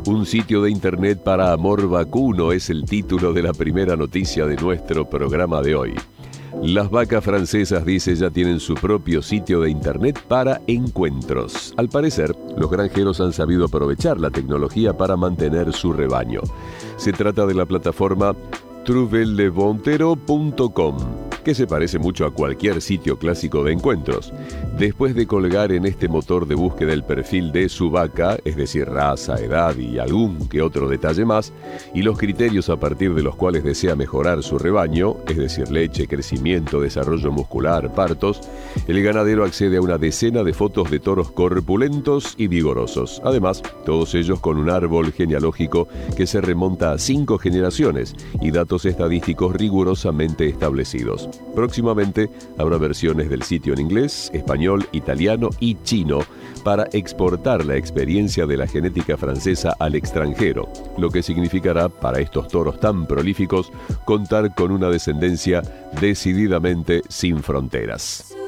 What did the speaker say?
Un sitio de internet para amor vacuno es el título de la primera noticia de nuestro programa de hoy. Las vacas francesas, dice, ya tienen su propio sitio de internet para encuentros. Al parecer, los granjeros han sabido aprovechar la tecnología para mantener su rebaño. Se trata de la plataforma trouveleventero.com, que se parece mucho a cualquier sitio clásico de encuentros. Después de colgar en este motor de búsqueda el perfil de su vaca, es decir, raza, edad y algún que otro detalle más, y los criterios a partir de los cuales desea mejorar su rebaño, es decir, leche, crecimiento, desarrollo muscular, partos, el ganadero accede a una decena de fotos de toros corpulentos y vigorosos. Además, todos ellos con un árbol genealógico que se remonta a 5 generaciones y datos estadísticos rigurosamente establecidos. Próximamente habrá versiones del sitio en inglés, español, italiano y chino para exportar la experiencia de la genética francesa al extranjero, lo que significará para estos toros tan prolíficos contar con una descendencia decididamente sin fronteras.